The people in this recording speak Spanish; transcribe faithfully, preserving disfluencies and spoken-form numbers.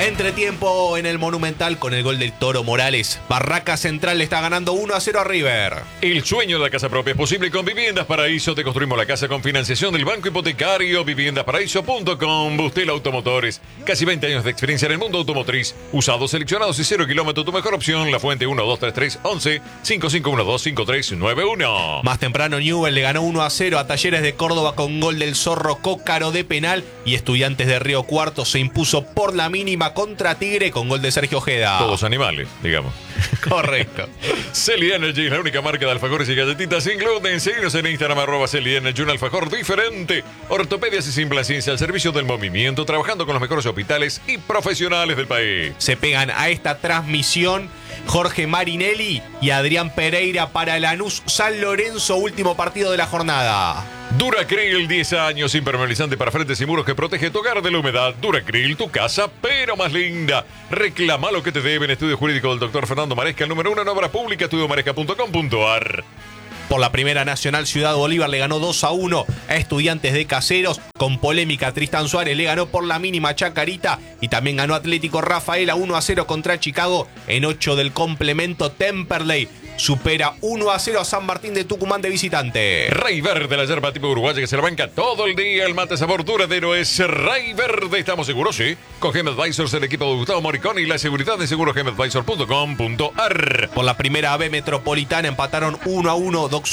Entretiempo en el Monumental con el gol del Toro Morales. Barraca Central le está ganando uno a cero a River. El sueño de la casa propia es posible con Viviendas Paraíso. Te construimos la casa con financiación del Banco Hipotecario. viviendas paraíso punto com. Bustel Automotores. Casi veinte años de experiencia en el mundo automotriz. Usados, seleccionados y cero kilómetros. Tu mejor opción. La Fuente uno dos tres tres once cinco cinco uno dos cinco tres nueve uno. Más temprano Newell le ganó uno a cero a Talleres de Córdoba con gol del Zorro Cócaro de penal. Y Estudiantes de Río Cuarto se impuso por la mínima contra Tigre con gol de Sergio Ojeda. Todos animales, digamos. Correcto. Celi Energy es la única marca de alfajores y galletitas sin gluten. Seguinos en Instagram, arroba Celi Energy, un alfajor diferente. Ortopedias y Simplaciencia al servicio del movimiento, trabajando con los mejores hospitales y profesionales del país. Se pegan a esta transmisión Jorge Marinelli y Adrián Pereira para Lanús San Lorenzo, último partido de la jornada. Duracril, diez años, impermeabilizante para frentes y muros que protege tu hogar de la humedad. Duracril, tu casa, pero más linda. Reclama lo que te deben. Estudio jurídico del doctor Fernando Maresca, el número uno en obras públicas, estudio maresca punto com punto ar. Por la Primera Nacional, Ciudad Bolívar le ganó dos a uno a Estudiantes de Caseros. Con polémica, Tristán Suárez le ganó por la mínima Chacarita. Y también ganó Atlético Rafaela uno a cero contra Chicago. En ocho del complemento, Temperley supera uno a cero a San Martín de Tucumán de visitante. Rey Verde, la yerba tipo uruguaya que se la banca todo el día. El mate sabor duradero es Rey Verde. ¿Estamos seguros? Sí. Con Gem Advisors, el equipo de Gustavo Moricón y la seguridad de seguro gem advisor punto com punto ar. Por la Primera B Metropolitana empataron uno a uno Doc